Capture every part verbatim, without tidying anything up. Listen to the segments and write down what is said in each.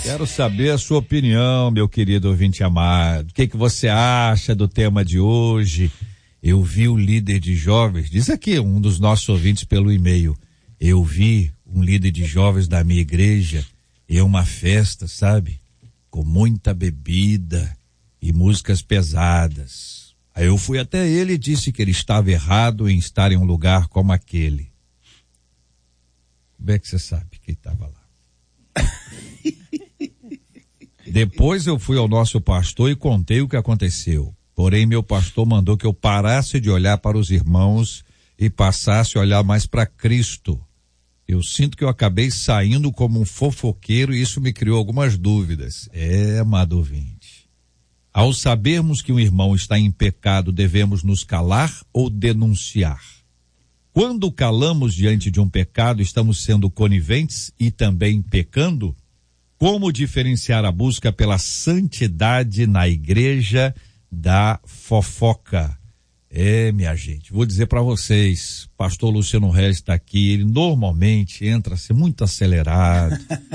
Quero saber a sua opinião, meu querido ouvinte amado. O que que você acha do tema de hoje? Eu vi o líder de jovens, diz aqui um dos nossos ouvintes pelo e-mail, eu vi um líder de jovens da minha igreja em uma festa, sabe? Com muita bebida e músicas pesadas. Aí eu fui até ele e disse que ele estava errado em estar em um lugar como aquele. Como é que você sabe que ele estava lá? Depois eu fui ao nosso pastor e contei o que aconteceu. Porém, meu pastor mandou que eu parasse de olhar para os irmãos e passasse a olhar mais para Cristo. Eu sinto que eu acabei saindo como um fofoqueiro e isso me criou algumas dúvidas. É, amado ouvinte. Ao sabermos que um irmão está em pecado, devemos nos calar ou denunciar? Quando calamos diante de um pecado, estamos sendo coniventes e também pecando? Como diferenciar a busca pela santidade na igreja da fofoca? É, minha gente, vou dizer para vocês, pastor Luciano Reis está aqui, ele normalmente entra assim muito acelerado.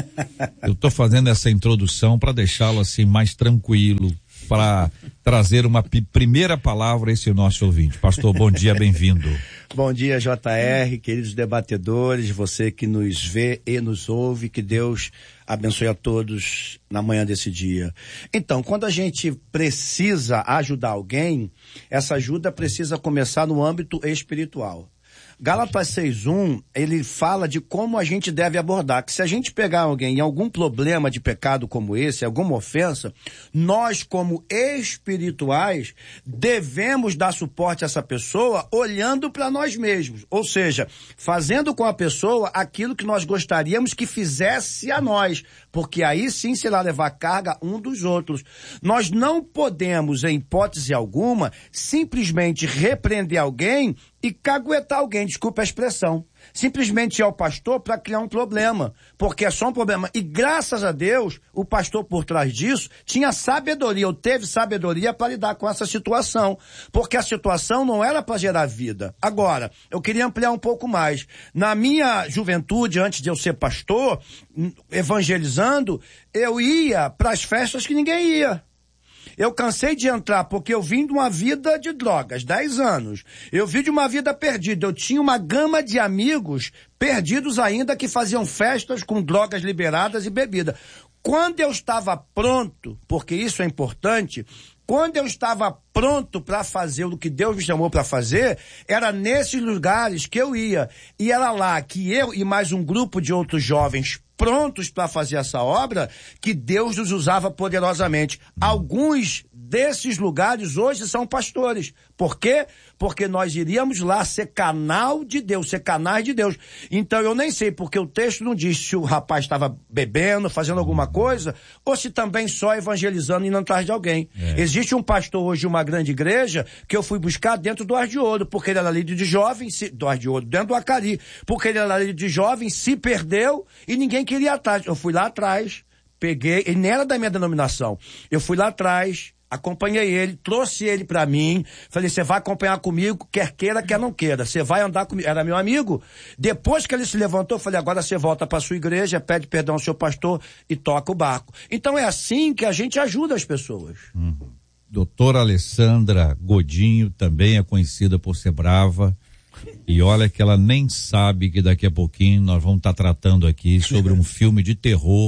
Eu estou fazendo essa introdução para deixá-lo assim mais tranquilo, para trazer uma p- primeira palavra a esse nosso ouvinte. Pastor, bom dia, bem-vindo. Bom dia, J R, queridos debatedores, você que nos vê e nos ouve, que Deus abençoe a todos na manhã desse dia. Então, quando a gente precisa ajudar alguém, essa ajuda precisa começar no âmbito espiritual. Gálatas seis um, ele fala de como a gente deve abordar, que se a gente pegar alguém em algum problema de pecado como esse, alguma ofensa, nós como espirituais devemos dar suporte a essa pessoa olhando para nós mesmos, ou seja, fazendo com a pessoa aquilo que nós gostaríamos que fizesse a nós, porque aí sim será levar carga um dos outros. Nós não podemos, em hipótese alguma, simplesmente repreender alguém e caguetar alguém, desculpa a expressão. Simplesmente ir ao pastor para criar um problema, porque é só um problema. E graças a Deus, o pastor por trás disso tinha sabedoria, ou teve sabedoria para lidar com essa situação, porque a situação não era para gerar vida. Agora, eu queria ampliar um pouco mais. Na minha juventude, antes de eu ser pastor, evangelizando, eu ia para as festas que ninguém ia. Eu cansei de entrar porque eu vim de uma vida de drogas, dez anos. Eu vim de uma vida perdida. Eu tinha uma gama de amigos perdidos ainda que faziam festas com drogas liberadas e bebida. Quando eu estava pronto, porque isso é importante, quando eu estava pronto para fazer o que Deus me chamou para fazer, era nesses lugares que eu ia. E era lá que eu e mais um grupo de outros jovens prontos para fazer essa obra, que Deus nos usava poderosamente. Alguns desses lugares hoje são pastores. Por quê? Porque nós iríamos lá ser canal de Deus, ser canais de Deus. Então eu nem sei, porque o texto não diz se o rapaz estava bebendo, fazendo alguma coisa, ou se também só evangelizando e indo atrás de alguém. É. Existe um pastor hoje de uma grande igreja que eu fui buscar dentro do Ar de Ouro, porque ele era líder de jovens, se, do Ar de Ouro, dentro do Acari, porque ele era líder de jovens, se perdeu e ninguém queria ir atrás. Eu fui lá atrás, peguei, ele nem era da minha denominação, eu fui lá atrás, acompanhei ele, trouxe ele pra mim, falei, você vai acompanhar comigo, quer queira, quer não queira, você vai andar comigo, era meu amigo. Depois que ele se levantou, eu falei, agora você volta pra sua igreja, pede perdão ao seu pastor e toca o barco. Então é assim que a gente ajuda as pessoas. Uhum. Doutora Alessandra Godinho também é conhecida por ser brava, e olha que ela nem sabe que daqui a pouquinho nós vamos estar tratando aqui sobre um filme de terror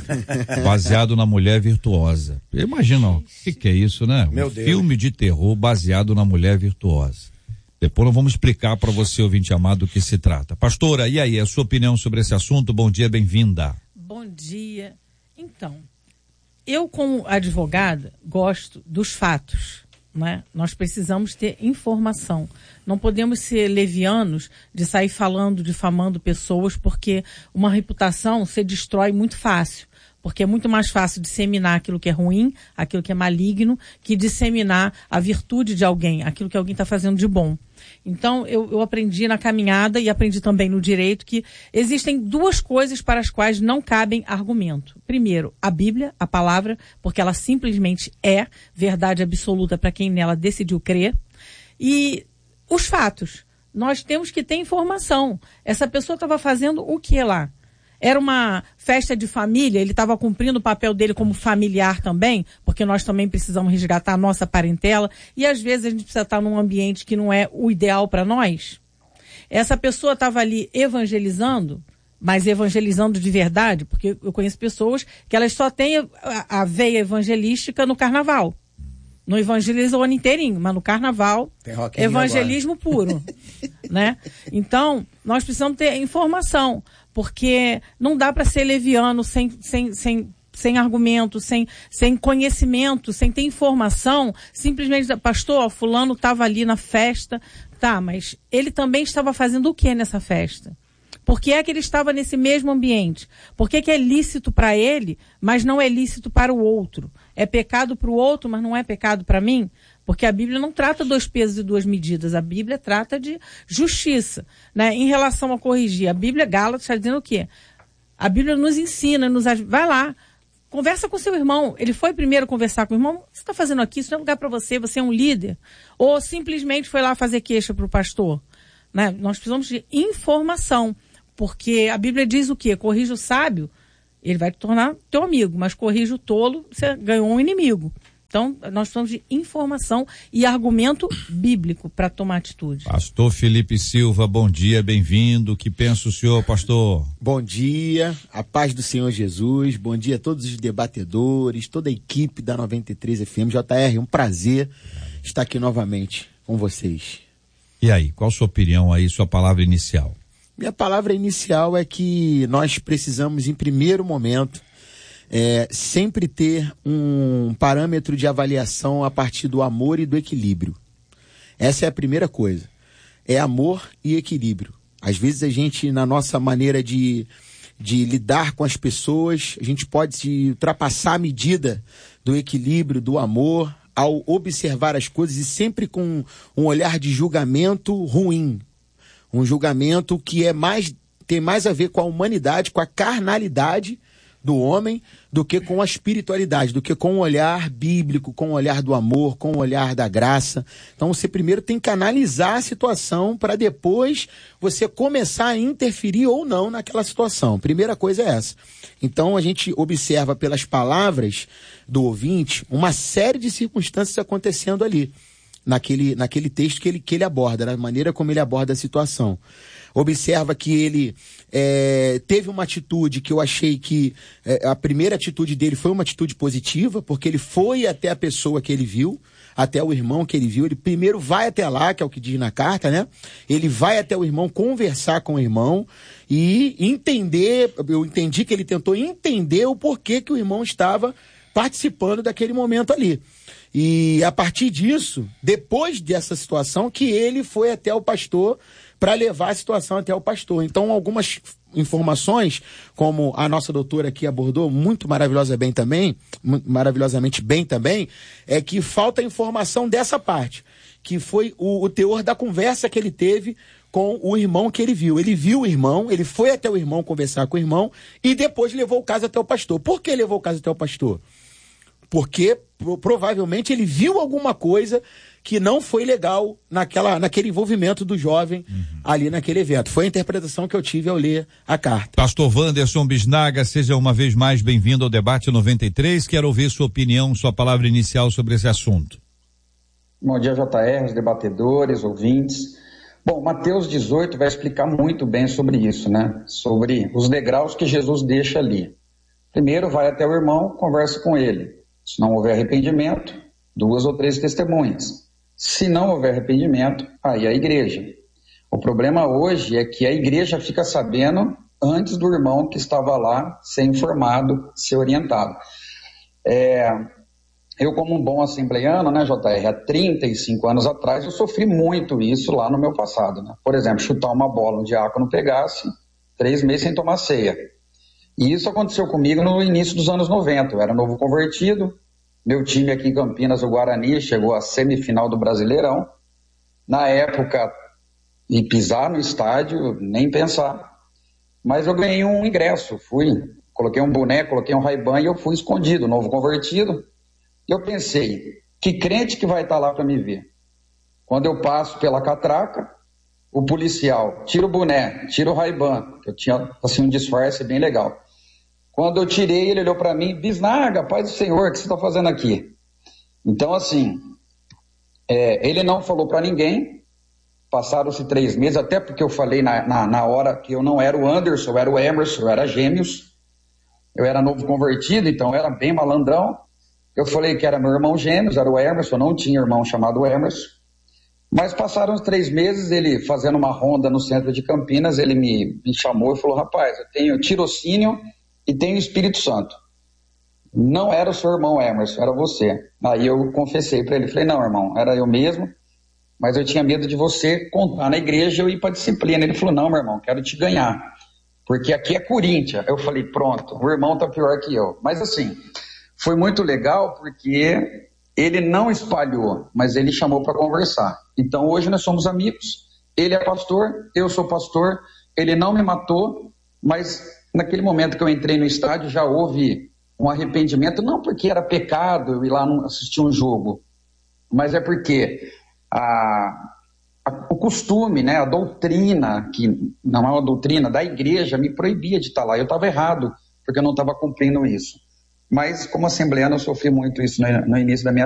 baseado na Mulher Virtuosa. Imagina, o que, que é isso, né? Meu um Deus. Filme de terror baseado na Mulher Virtuosa. Depois nós vamos explicar para você, ouvinte amado, do que se trata. Pastora, e aí, a sua opinião sobre esse assunto? Bom dia, bem-vinda. Bom dia. Então, eu como advogada gosto dos fatos. Né? Nós precisamos ter informação. Não podemos ser levianos de sair falando, difamando pessoas, porque uma reputação se destrói muito fácil. Porque é muito mais fácil disseminar aquilo que é ruim, aquilo que é maligno, que disseminar a virtude de alguém, aquilo que alguém está fazendo de bom. Então, eu, eu aprendi na caminhada e aprendi também no direito que existem duas coisas para as quais não cabem argumento. Primeiro, a Bíblia, a palavra, porque ela simplesmente é verdade absoluta para quem nela decidiu crer. E os fatos. Nós temos que ter informação. Essa pessoa estava fazendo o que lá? era uma festa de família, ele estava cumprindo o papel dele como familiar também, porque nós também precisamos resgatar a nossa parentela, e às vezes a gente precisa estar num ambiente que não é o ideal para nós. Essa pessoa estava ali evangelizando, mas evangelizando de verdade, porque eu conheço pessoas que elas só têm a, a veia evangelística no carnaval. Não evangeliza o ano inteirinho, mas no carnaval, evangelismo puro, né? Então, nós precisamos ter informação, porque não dá para ser leviano sem, sem, sem, sem argumento, sem, sem conhecimento, sem ter informação, simplesmente, pastor, fulano estava ali na festa, tá, mas ele também estava fazendo o que nessa festa? Por que é que ele estava nesse mesmo ambiente? Por que que é lícito para ele, mas não é lícito para o outro? É pecado para o outro, mas não é pecado para mim? Porque a Bíblia não trata dois pesos e duas medidas. A Bíblia trata de justiça, né? Em relação a corrigir. A Bíblia, Gálatas, está dizendo o quê? A Bíblia nos ensina, nos aj- vai lá, conversa com seu irmão. Ele foi primeiro conversar com o irmão. Você está fazendo aqui? Isso não é lugar para você. Você é um líder. Ou simplesmente foi lá fazer queixa para o pastor, né? Nós precisamos de informação. Porque a Bíblia diz o quê? Corrija o sábio, ele vai te tornar teu amigo, mas corrija o tolo, você ganhou um inimigo. Então, nós precisamos de informação e argumento bíblico para tomar atitude. Pastor Felipe Silva, bom dia, bem-vindo. O que pensa o senhor, pastor? Bom dia, a paz do Senhor Jesus, bom dia a todos os debatedores, toda a equipe da noventa e três F M. J R, um prazer estar aqui novamente com vocês. E aí, qual a sua opinião aí, sua palavra inicial? Minha palavra inicial é que nós precisamos, em primeiro momento, é, sempre ter um parâmetro de avaliação a partir do amor e do equilíbrio. Essa é a primeira coisa. É amor e equilíbrio. Às vezes a gente, na nossa maneira de, de lidar com as pessoas, a gente pode se ultrapassar a medida do equilíbrio, do amor, ao observar as coisas e sempre com um olhar de julgamento ruim. Um julgamento que é mais, tem mais a ver com a humanidade, com a carnalidade do homem, do que com a espiritualidade, do que com o olhar bíblico, com o olhar do amor, com o olhar da graça. Então você primeiro tem que analisar a situação para depois você começar a interferir ou não naquela situação. Primeira coisa é essa. Então a gente observa pelas palavras do ouvinte uma série de circunstâncias acontecendo ali. Naquele, naquele texto que ele, que ele aborda, na maneira como ele aborda a situação. Observa que ele é, teve uma atitude que eu achei que é, a primeira atitude dele foi uma atitude positiva, porque ele foi até a pessoa que ele viu, até o irmão que ele viu. Ele primeiro vai até lá, que é o que diz na carta, né? Ele vai até o irmão, conversar com o irmão e entender, eu entendi que ele tentou entender o porquê que o irmão estava participando daquele momento ali. E a partir disso, depois dessa situação, que ele foi até o pastor para levar a situação até o pastor. Então, algumas informações, como a nossa doutora aqui abordou muito maravilhosa bem também, maravilhosamente bem também, é que falta informação dessa parte, que foi o, o teor da conversa que ele teve com o irmão que ele viu. Ele viu o irmão, ele foi até o irmão conversar com o irmão e depois levou o caso até o pastor. Por que levou o caso até o pastor? Porque pro, provavelmente ele viu alguma coisa que não foi legal naquela, naquele envolvimento do jovem uhum. ali naquele evento. Foi a interpretação que eu tive ao ler a carta. Pastor Wanderson Bisnaga, seja uma vez mais bem-vindo ao Debate noventa e três. Quero ouvir sua opinião, sua palavra inicial sobre esse assunto. Bom dia, J R, os debatedores, ouvintes. Bom, Mateus dezoito vai explicar muito bem sobre isso, né? Sobre os degraus que Jesus deixa ali. Primeiro, vai até o irmão, conversa com ele. Se não houver arrependimento, duas ou três testemunhas. Se não houver arrependimento, aí a igreja. O problema hoje é que a igreja fica sabendo antes do irmão que estava lá ser informado, ser orientado. É, eu, como um bom assembleiano, né, J R, há trinta e cinco anos atrás, eu sofri muito isso lá no meu passado. Né? Por exemplo, chutar uma bola, um diácono pegasse, três meses sem tomar ceia. E isso aconteceu comigo no início dos anos noventa. Eu era novo convertido. Meu time aqui em Campinas, o Guarani, chegou à semifinal do Brasileirão. Na época, e pisar no estádio, nem pensar. Mas eu ganhei um ingresso. Fui, coloquei um boné, coloquei um Ray-Ban e eu fui escondido, novo convertido. E eu pensei, que crente que vai estar lá para me ver? Quando eu passo pela catraca, o policial, tira o boné, tira o Ray-Ban, que eu tinha assim, um disfarce bem legal. Quando eu tirei, ele olhou para mim, Bisnaga, paz do Senhor, o que você está fazendo aqui? Então, assim, é, ele não falou para ninguém, passaram-se três meses, até porque eu falei na, na, na hora que eu não era o Anderson, eu era o Emerson, eu era gêmeos, eu era novo convertido, então eu era bem malandrão. Eu falei que era meu irmão gêmeos, era o Emerson, não tinha irmão chamado Emerson. Mas passaram os três meses, ele fazendo uma ronda no centro de Campinas, ele me, me chamou e falou, rapaz, eu tenho tirocínio e tenho Espírito Santo. Não era o seu irmão Emerson, era você. Aí eu confessei para ele, falei, não, irmão, era eu mesmo, mas eu tinha medo de você contar na igreja e eu ir para disciplina. Ele falou, não, meu irmão, quero te ganhar, porque aqui é Corinthians. Eu falei, pronto, o irmão tá pior que eu. Mas assim, foi muito legal porque ele não espalhou, mas ele chamou para conversar. Então hoje nós somos amigos, ele é pastor, eu sou pastor, ele não me matou, mas naquele momento que eu entrei no estádio já houve um arrependimento, não porque era pecado eu ir lá assistir um jogo, mas é porque a, a, o costume, né, a doutrina, que não é uma doutrina da igreja, me proibia de estar lá. Eu estava errado, porque eu não estava cumprindo isso. Mas como assembleano eu sofri muito isso no, no início da minha